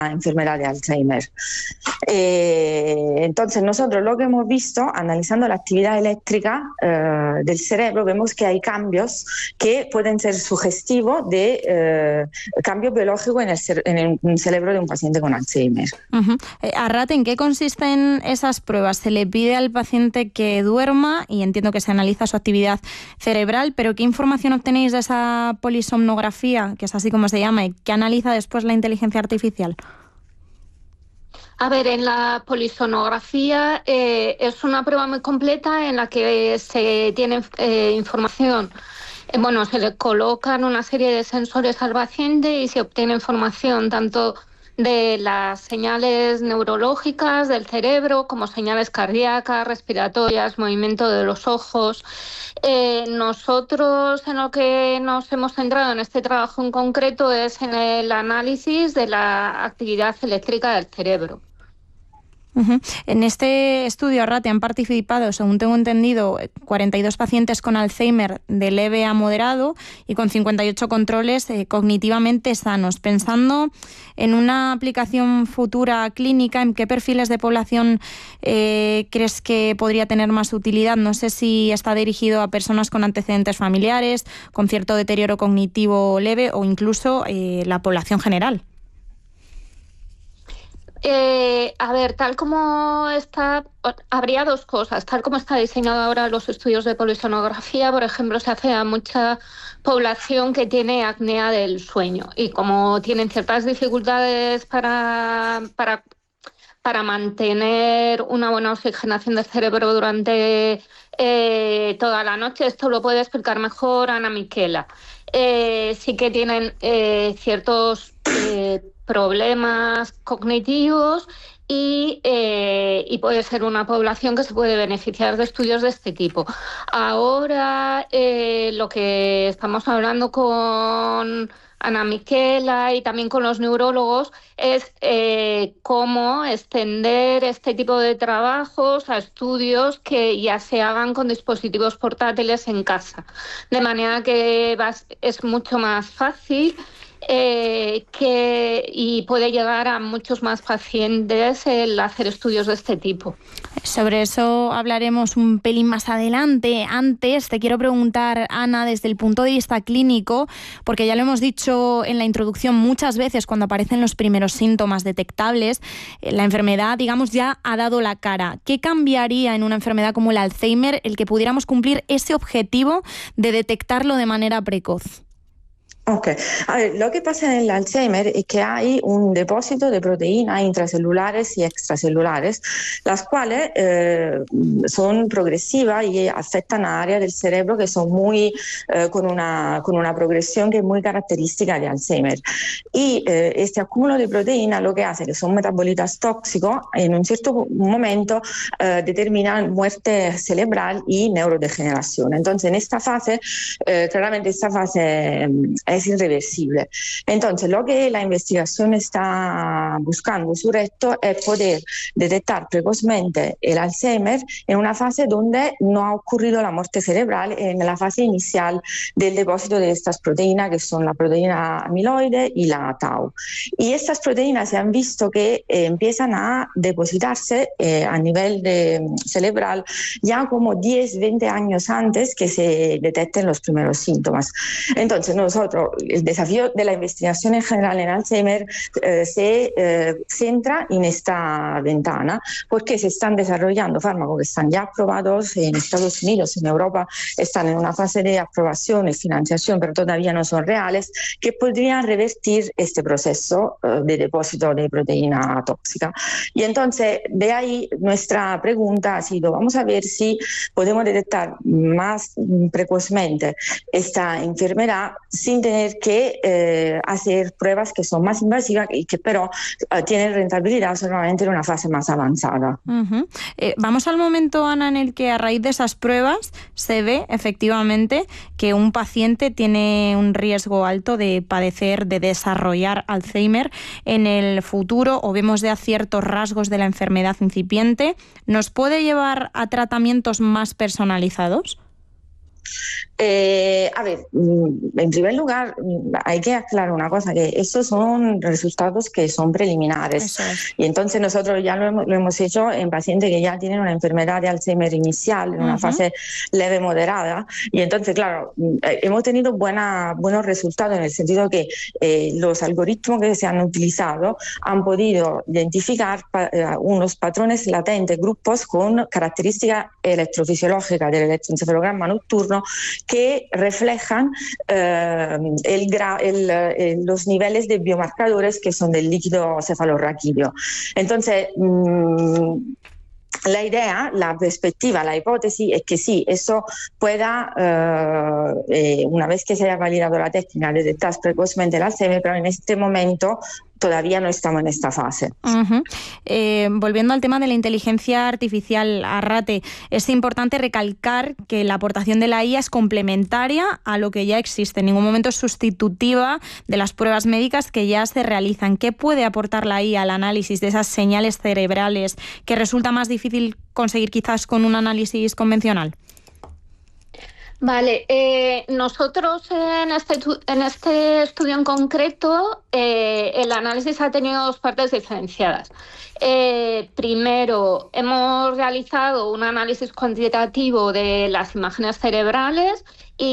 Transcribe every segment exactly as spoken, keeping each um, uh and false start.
enfermedad de Alzheimer. Eh, entonces nosotros lo que hemos visto, analizando la actividad eléctrica eh, del cerebro, vemos que hay cambios que pueden ser sugestivos de eh, cambio biológico en el, en el cerebro de un paciente con Alzheimer. Uh-huh. Eh, Arrate, ¿en qué consisten esas pruebas? Se le pide al paciente que duerma y entiendo que se analiza su actividad cerebral, pero ¿qué información obtenéis de esa polisomnografía, que es así como se llama, y qué analiza después la inteligencia artificial? A ver, en la polisonografía eh, es una prueba muy completa en la que se tiene eh, información. Eh, bueno, se le colocan una serie de sensores al paciente y se obtiene información tanto de las señales neurológicas del cerebro como señales cardíacas, respiratorias, movimiento de los ojos. Eh, nosotros en lo que nos hemos centrado en este trabajo en concreto es en el análisis de la actividad eléctrica del cerebro. Uh-huh. En este estudio, Arrate, han participado, según tengo entendido, cuarenta y dos pacientes con Alzheimer de leve a moderado y con cincuenta y ocho controles eh, cognitivamente sanos. Pensando en una aplicación futura clínica, ¿en qué perfiles de población eh, crees que podría tener más utilidad? No sé si está dirigido a personas con antecedentes familiares, con cierto deterioro cognitivo leve o incluso eh, la población general. Eh, a ver, tal como está, habría dos cosas. Tal como está diseñado ahora los estudios de polisonografía, por ejemplo, se hace a mucha población que tiene apnea del sueño y como tienen ciertas dificultades para, para, para mantener una buena oxigenación del cerebro durante eh, toda la noche, esto lo puede explicar mejor Ana Michela. Eh, sí que tienen eh, ciertos eh, problemas cognitivos y, eh, y puede ser una población que se puede beneficiar de estudios de este tipo. Ahora eh, lo que estamos hablando con Ana Michela y también con los neurólogos es eh, cómo extender este tipo de trabajos a estudios que ya se hagan con dispositivos portátiles en casa, de manera que va, es mucho más fácil eh, que, y puede llegar a muchos más pacientes el hacer estudios de este tipo. Sobre eso hablaremos un pelín más adelante. Antes te quiero preguntar, Ana, desde el punto de vista clínico, porque ya lo hemos dicho en la introducción muchas veces cuando aparecen los primeros síntomas detectables, la enfermedad, digamos, ya ha dado la cara. ¿Qué cambiaría en una enfermedad como el Alzheimer el que pudiéramos cumplir ese objetivo de detectarlo de manera precoz? Ok, a ver, lo que pasa en el Alzheimer es que hay un depósito de proteínas intracelulares y extracelulares, las cuales eh, son progresivas y afectan áreas del cerebro que son muy, eh, con, una, con una progresión que es muy característica de Alzheimer. Y eh, este acúmulo de proteínas lo que hace que son metabolitas tóxicos, en un cierto momento eh, determinan muerte cerebral y neurodegeneración. Entonces, en esta fase, eh, claramente esta fase es irreversible. Entonces, lo que la investigación está buscando sobre esto es poder detectar precozmente el Alzheimer en una fase donde no ha ocurrido la muerte cerebral, en la fase inicial del depósito de estas proteínas, que son la proteína amiloide y la tau. Y estas proteínas se han visto que eh, empiezan a depositarse eh, a nivel de, cerebral ya como diez, veinte años antes que se detecten los primeros síntomas. Entonces, nosotros el desafío de la investigación en general en Alzheimer eh, se eh, centra en esta ventana porque se están desarrollando fármacos que están ya aprobados en Estados Unidos, en Europa están en una fase de aprobación y financiación, pero todavía no son reales, que podrían revertir este proceso eh, de depósito de proteína tóxica. Y entonces, de ahí nuestra pregunta ha sido, vamos a ver si podemos detectar más precozmente esta enfermedad sin tener que eh, hacer pruebas que son más invasivas y que pero eh, tienen rentabilidad solamente en una fase más avanzada. Uh-huh. Eh, vamos al momento, Ana, en el que a raíz de esas pruebas se ve efectivamente que un paciente tiene un riesgo alto de padecer, de desarrollar Alzheimer en el futuro, o vemos ya ciertos rasgos de la enfermedad incipiente. ¿Nos puede llevar a tratamientos más personalizados? Eh, a ver, en primer lugar, hay que aclarar una cosa, que estos son resultados que son preliminares. Eso es. Y entonces nosotros ya lo hemos, lo hemos hecho en pacientes que ya tienen una enfermedad de Alzheimer inicial, en una uh-huh. fase leve moderada. Y entonces, claro, hemos tenido buena, buenos resultados en el sentido que eh, los algoritmos que se han utilizado han podido identificar pa, eh, unos patrones latentes, grupos con características electrofisiológicas del electroencefalograma nocturno que reflejan eh, el gra el, el, los niveles de biomarcadores que son del líquido cefalorraquídeo. Entonces, mmm, la idea, la perspectiva, la hipótesis es que sí, eso pueda, eh, eh, una vez que se haya validado la técnica, detectar precozmente el Alzheimer, pero en este momento todavía no estamos en esta fase. Uh-huh. Eh, volviendo al tema de la inteligencia artificial, Arrate, es importante recalcar que la aportación de la I A es complementaria a lo que ya existe. En ningún momento es sustitutiva de las pruebas médicas que ya se realizan. ¿Qué puede aportar la I A al análisis de esas señales cerebrales que resulta más difícil conseguir quizás con un análisis convencional? Vale, eh, nosotros en este, en este estudio en concreto eh, el análisis ha tenido dos partes diferenciadas. Eh, primero, hemos realizado un análisis cuantitativo de las imágenes cerebrales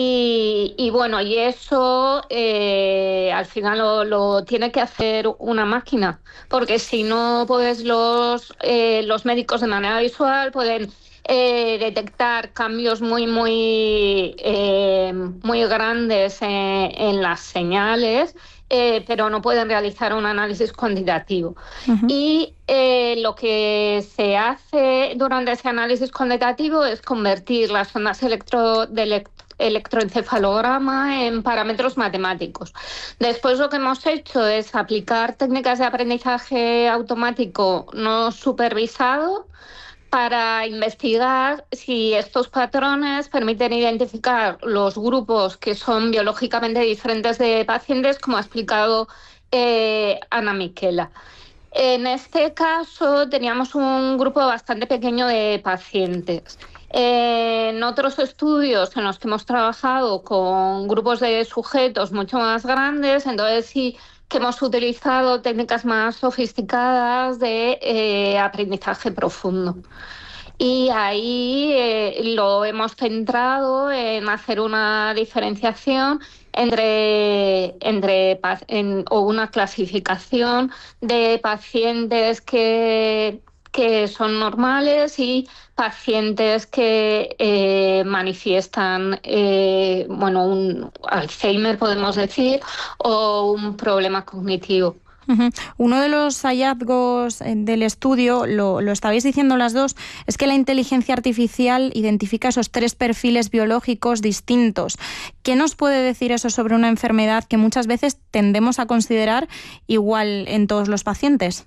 y, y bueno, y eso eh, al final lo, lo tiene que hacer una máquina, porque si no, pues los, eh, los médicos de manera visual pueden Eh, detectar cambios muy muy eh, muy grandes en, en las señales, eh, pero no pueden realizar un análisis cuantitativo. Uh-huh. Y eh, lo que se hace durante ese análisis cuantitativo es convertir las ondas electro de electro electroencefalograma en parámetros matemáticos. Después lo que hemos hecho es aplicar técnicas de aprendizaje automático no supervisado para investigar si estos patrones permiten identificar los grupos que son biológicamente diferentes de pacientes, como ha explicado eh, Ana Michela. En este caso teníamos un grupo bastante pequeño de pacientes. En otros estudios en los que hemos trabajado con grupos de sujetos mucho más grandes, entonces sí que hemos utilizado técnicas más sofisticadas de eh, aprendizaje profundo. Y ahí eh, lo hemos centrado en hacer una diferenciación entre, entre en, o una clasificación de pacientes que, que son normales y pacientes que eh, manifiestan eh, bueno, un Alzheimer, podemos decir, o un problema cognitivo. Uh-huh. Uno de los hallazgos del estudio, lo, lo estabais diciendo las dos, es que la inteligencia artificial identifica esos tres perfiles biológicos distintos. ¿Qué nos puede decir eso sobre una enfermedad que muchas veces tendemos a considerar igual en todos los pacientes?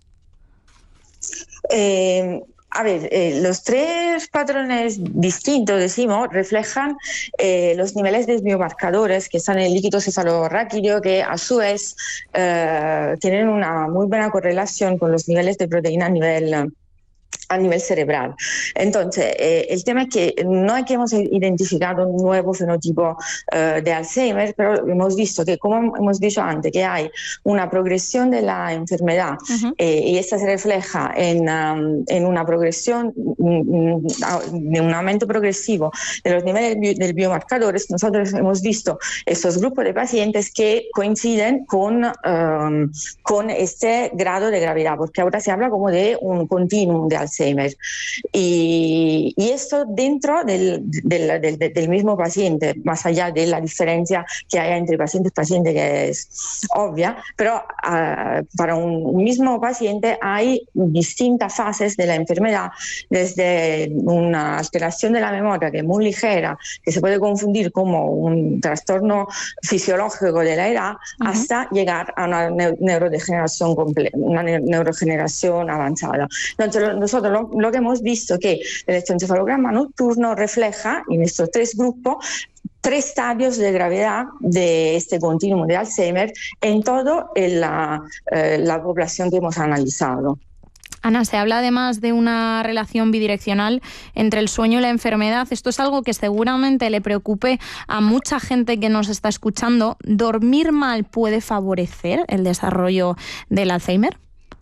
Eh... A ver, eh, los tres patrones distintos, decimos, reflejan eh, los niveles de biomarcadores que están en el líquido cefalorraquídeo, que a su vez eh, tienen una muy buena correlación con los niveles de proteína a nivel a nivel cerebral. Entonces, eh, el tema es que no es que hemos identificado un nuevo fenotipo eh, de Alzheimer, pero hemos visto que, como hemos dicho antes, que hay una progresión de la enfermedad uh-huh. eh, y esta se refleja en, um, en una progresión, um, de un aumento progresivo de los niveles bi- del biomarcadores. Nosotros hemos visto estos grupos de pacientes que coinciden con, um, con este grado de gravedad, porque ahora se habla como de un continuum de Alzheimer. Y, y esto dentro del, del, del, del mismo paciente, más allá de la diferencia que hay entre pacientes y pacientes, que es obvia, pero uh, para un, un mismo paciente hay distintas fases de la enfermedad, desde una alteración de la memoria que es muy ligera, que se puede confundir como un trastorno fisiológico de la edad, uh-huh. hasta llegar a una neurodegeneración completa, una neurodegeneración avanzada. Entonces, nosotros Lo, lo que hemos visto que el electroencefalograma nocturno refleja en estos tres grupos tres estadios de gravedad de este continuum de Alzheimer en toda la, eh, la población que hemos analizado. Ana, se habla además de una relación bidireccional entre el sueño y la enfermedad. Esto es algo que seguramente le preocupe a mucha gente que nos está escuchando. ¿Dormir mal puede favorecer el desarrollo del Alzheimer?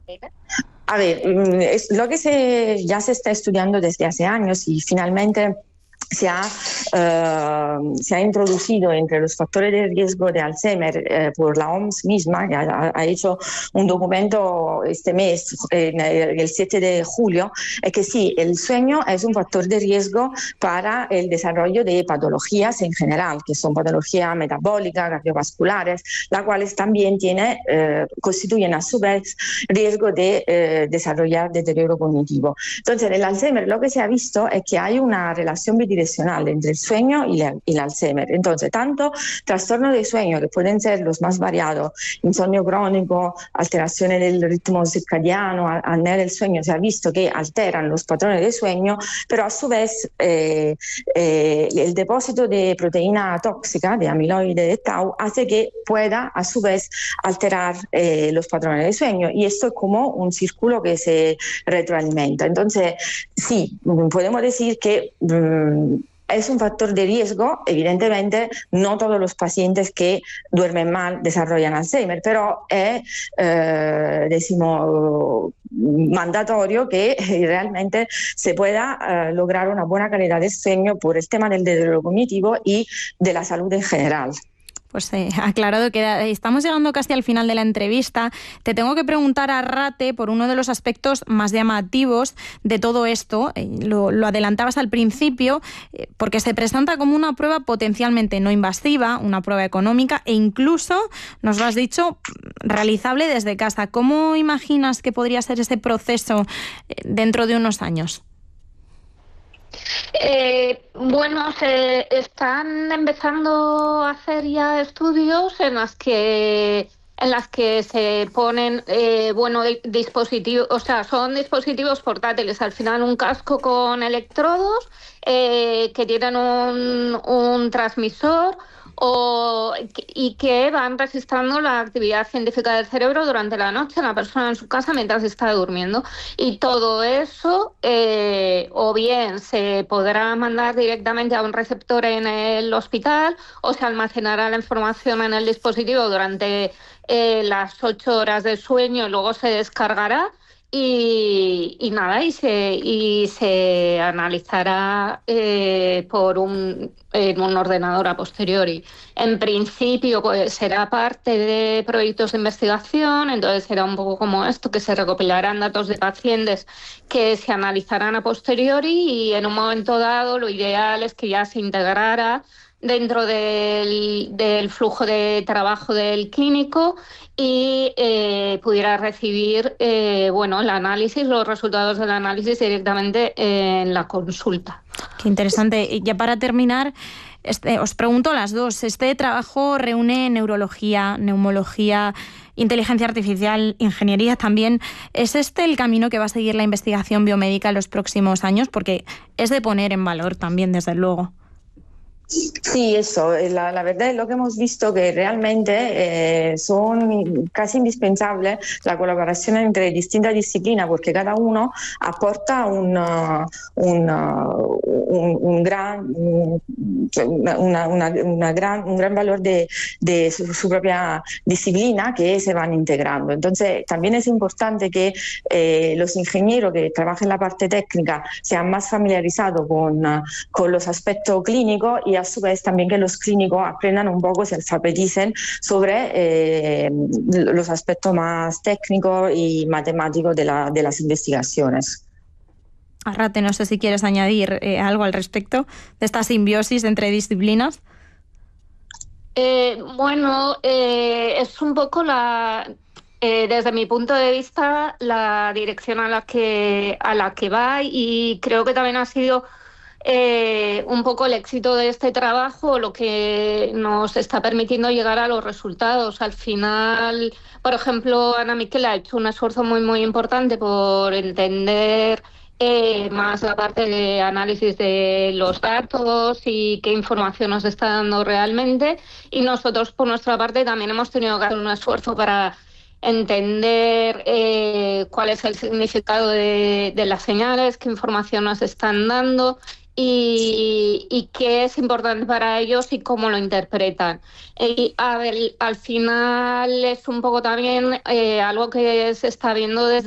A ver, es lo que se, ya se está estudiando desde hace años y finalmente se ha, uh, se ha introducido entre los factores de riesgo de Alzheimer eh, por la O M S misma, que ha, ha hecho un documento este mes, eh, el siete de julio, es que sí, el sueño es un factor de riesgo para el desarrollo de patologías en general, que son patologías metabólicas, cardiovasculares, las cuales también tiene, eh, constituyen a su vez riesgo de eh, desarrollar deterioro cognitivo. Entonces, en el Alzheimer lo que se ha visto es que hay una relación bidireccional entre el sueño y, la, y el Alzheimer. Entonces, tanto trastornos de sueño, que pueden ser los más variados, insomnio crónico, alteraciones del ritmo circadiano, apnea del sueño, se ha visto que alteran los patrones de sueño, pero a su vez eh, eh, el depósito de proteína tóxica, de amiloide de tau, hace que pueda a su vez alterar eh, los patrones de sueño, y esto es como un círculo que se retroalimenta. Entonces, sí, podemos decir que mmm, es un factor de riesgo. Evidentemente no todos los pacientes que duermen mal desarrollan Alzheimer, pero es eh, decimos, mandatorio que realmente se pueda eh, lograr una buena calidad de sueño por el tema del deterioro cognitivo y de la salud en general. Pues eh, aclarado queda. Estamos llegando casi al final de la entrevista. Te tengo que preguntar, Arrate, por uno de los aspectos más llamativos de todo esto. Eh, lo, lo adelantabas al principio, eh, porque se presenta como una prueba potencialmente no invasiva, una prueba económica e incluso, nos lo has dicho, realizable desde casa. ¿Cómo imaginas que podría ser ese proceso eh, dentro de unos años? Eh, bueno, se están empezando a hacer ya estudios en las que en las que se ponen eh, bueno dispositivos, o sea, son dispositivos portátiles, al final un casco con electrodos eh, que tienen un, un transmisor o, y que van registrando la actividad científica del cerebro durante la noche en la persona en su casa mientras está durmiendo. Y todo eso eh, o bien se podrá mandar directamente a un receptor en el hospital o se almacenará la información en el dispositivo durante eh, las ocho horas de sueño y luego se descargará. Y, y nada, y se, y se analizará eh, por un, en un ordenador a posteriori. En principio, pues será parte de proyectos de investigación, entonces será un poco como esto, que se recopilarán datos de pacientes que se analizarán a posteriori y en un momento dado lo ideal es que ya se integrara dentro del, del flujo de trabajo del clínico y eh, pudiera recibir eh, bueno, el análisis, los resultados del análisis directamente en la consulta. Qué interesante. Y ya para terminar, este, os pregunto a las dos, este trabajo reúne neurología, neumología, inteligencia artificial, ingeniería también. ¿Es este el camino que va a seguir la investigación biomédica en los próximos años? Porque es de poner en valor también, desde luego. Sí, eso, la, la verdad es lo que hemos visto que realmente eh, son casi indispensables la colaboración entre distintas disciplinas porque cada uno aporta un, un, un, un, gran, una, una, una gran, un gran valor de, de su, su propia disciplina que se van integrando. Entonces también es importante que eh, los ingenieros que trabajan en la parte técnica sean más familiarizados con, con los aspectos clínicos y a su vez también que los clínicos aprendan un poco, se alfabeticen sobre eh, los aspectos más técnicos y matemáticos de, la, de las investigaciones. Arrate, no sé si quieres añadir eh, algo al respecto de esta simbiosis entre disciplinas. Eh, bueno, eh, es un poco la... Eh, desde mi punto de vista, la dirección a la que, a la que va y creo que también ha sido Eh, un poco el éxito de este trabajo, lo que nos está permitiendo llegar a los resultados. Al final, por ejemplo, Ana Miquel ha hecho un esfuerzo muy muy importante por entender eh, más la parte de análisis de los datos y qué información nos está dando realmente, y nosotros por nuestra parte también hemos tenido que hacer un esfuerzo para entender eh, cuál es el significado de, de las señales, qué información nos están dando y, y qué es importante para ellos y cómo lo interpretan. Y a ver, al final es un poco también eh, algo que se está viendo desde